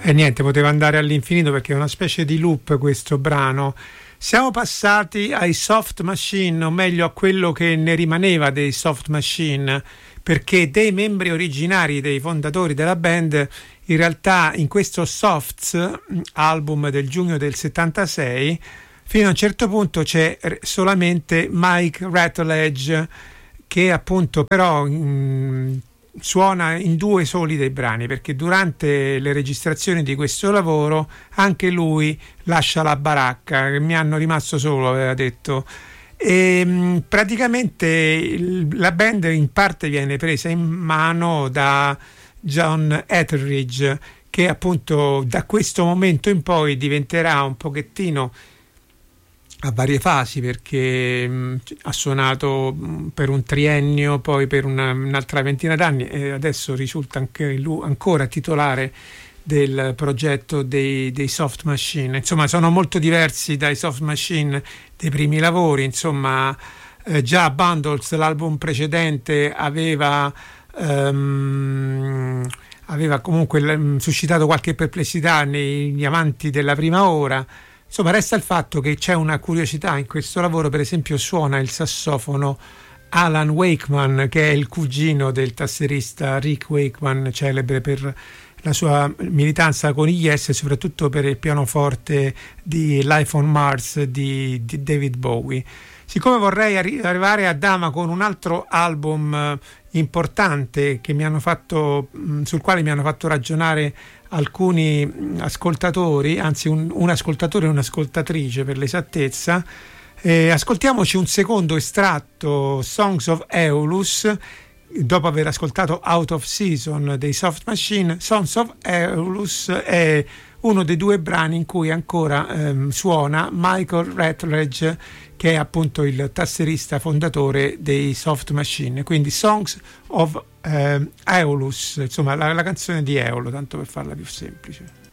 E niente, poteva andare all'infinito perché è una specie di loop questo brano. Siamo passati ai Soft Machine, o meglio a quello che ne rimaneva dei Soft Machine, perché dei membri originari, dei fondatori della band, in realtà in questo Softs, album del giugno del 76, fino a un certo punto c'è solamente Mike Ratledge, che appunto però suona in due soli dei brani, perché durante le registrazioni di questo lavoro anche lui lascia la baracca, che mi hanno rimasto solo, aveva detto. E praticamente la band in parte viene presa in mano da John Etheridge, che appunto da questo momento in poi diventerà un pochettino a varie fasi, perché ha suonato per un triennio, poi per un'altra ventina d'anni, e adesso risulta anche lui ancora titolare del progetto dei Soft Machine. Insomma, sono molto diversi dai Soft Machine dei primi lavori. Insomma, già Bundles, l'album precedente, aveva comunque suscitato qualche perplessità negli amanti della prima ora. Insomma, resta il fatto che c'è una curiosità in questo lavoro. Per esempio, suona il sassofono Alan Wakeman, che è il cugino del tasserista Rick Wakeman, celebre per la sua militanza con gli Yes e soprattutto per il pianoforte di Life on Mars di David Bowie. Siccome vorrei arrivare a Dama con un altro album importante che sul quale mi hanno fatto ragionare alcuni ascoltatori, anzi un ascoltatore e un'ascoltatrice per l'esattezza, ascoltiamoci un secondo estratto, Songs of Aeolus, dopo aver ascoltato Out of Season dei Soft Machine. Songs of Aeolus è uno dei due brani in cui ancora suona Michael Ratledge, che è appunto il tasserista fondatore dei Soft Machine. Quindi Songs of Aeolus, insomma la canzone di Eolo, tanto per farla più semplice.